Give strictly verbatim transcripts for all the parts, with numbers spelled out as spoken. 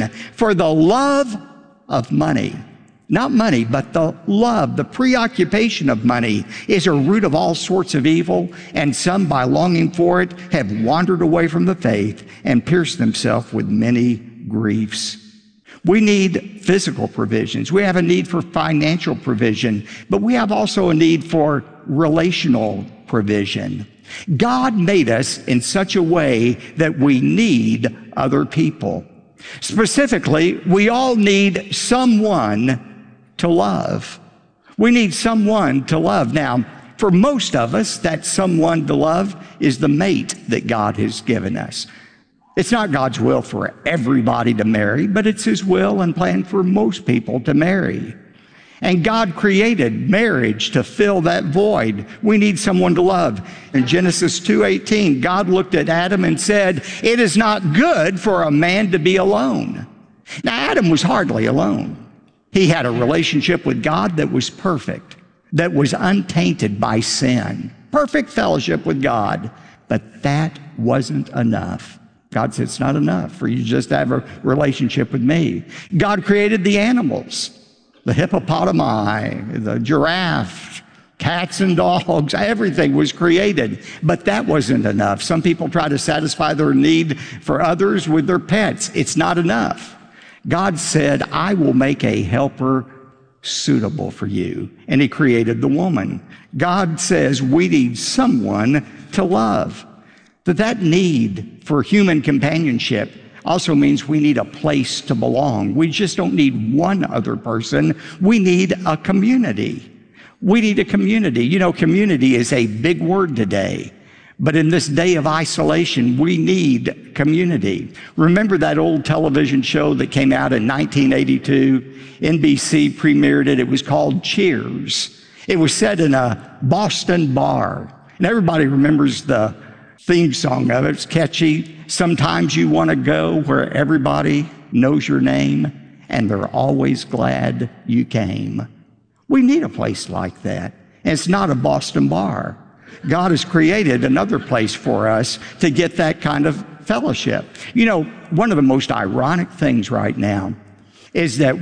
passion for the love of money. Not money, but the love, the preoccupation of money is a root of all sorts of evil, and some, by longing for it, have wandered away from the faith and pierced themselves with many griefs. We need physical provisions. We have a need for financial provision, but we have also a need for relational provision. God made us in such a way that we need other people. Specifically, we all need someone to love. We need someone to love. Now, for most of us, that someone to love is the mate that God has given us. It's not God's will for everybody to marry, but it's His will and plan for most people to marry. And God created marriage to fill that void. We need someone to love. In Genesis two eighteen, God looked at Adam and said, "It is not good for a man to be alone." Now, Adam was hardly alone. He had a relationship with God that was perfect, that was untainted by sin. Perfect fellowship with God. But that wasn't enough. God said, it's not enough for you just to have a relationship with me. God created the animals, the hippopotami, the giraffe, cats and dogs, everything was created. But that wasn't enough. Some people try to satisfy their need for others with their pets. It's not enough. God said, I will make a helper suitable for you. And He created the woman. God says we need someone to love. But that need for human companionship also means we need a place to belong. We just don't need one other person. We need a community. We need a community. You know, community is a big word today. But in this day of isolation, we need community. Remember that old television show that came out in nineteen eighty-two? N B C premiered it. It was called Cheers. It was set in a Boston bar. And everybody remembers the theme song of it. It's catchy. Sometimes you want to go where everybody knows your name, and they're always glad you came. We need a place like that. And it's not a Boston bar. God has created another place for us to get that kind of fellowship. You know, one of the most ironic things right now is that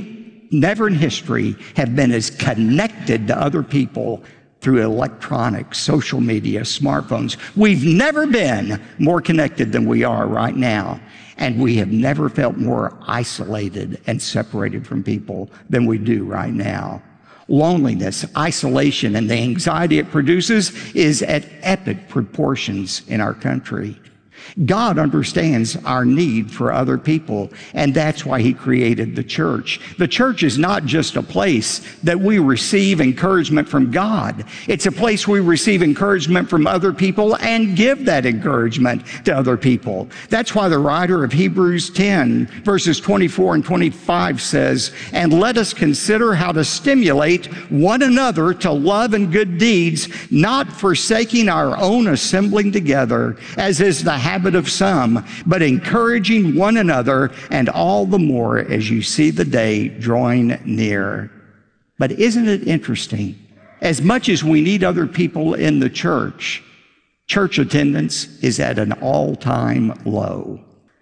we never in history have been as connected to other people through electronics, social media, smartphones. We've never been more connected than we are right now. And we have never felt more isolated and separated from people than we do right now. Loneliness, isolation, and the anxiety it produces is at epic proportions in our country. God understands our need for other people, and that's why He created the church. The church is not just a place that we receive encouragement from God. It's a place we receive encouragement from other people and give that encouragement to other people. That's why the writer of Hebrews ten, verses twenty-four and twenty-five says, "And let us consider how to stimulate one another to love and good deeds, not forsaking our own assembling together, as is the habit of some, but encouraging one another, and all the more as you see the day drawing near." But isn't it interesting? As much as we need other people in the church, church attendance is at an all-time low.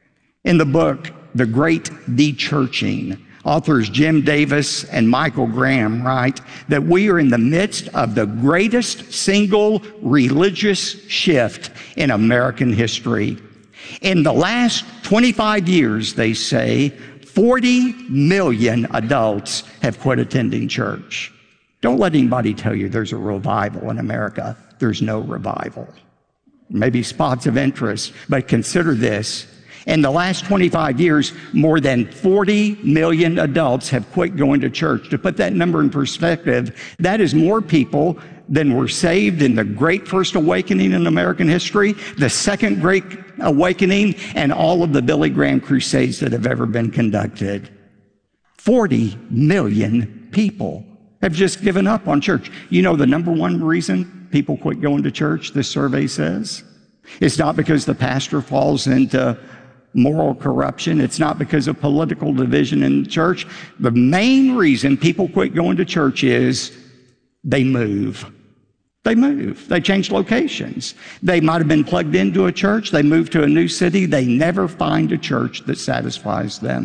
In the book, The Great De-Churching, authors Jim Davis and Michael Graham write that we are in the midst of the greatest single religious shift in American history. In the last twenty-five years, they say, forty million adults have quit attending church. Don't let anybody tell you there's a revival in America. There's no revival. Maybe spots of interest, but consider this. In the last twenty-five years, more than forty million adults have quit going to church. To put that number in perspective, that is more people than were saved in the Great First Awakening in American history, the Second Great Awakening, and all of the Billy Graham crusades that have ever been conducted. forty million people have just given up on church. You know the number one reason people quit going to church, this survey says? It's not because the pastor falls into moral corruption. It's not because of political division in the church. The main reason people quit going to church is they move. They move. They change locations. They might have been plugged into a church. They move to a new city. They never find a church that satisfies them.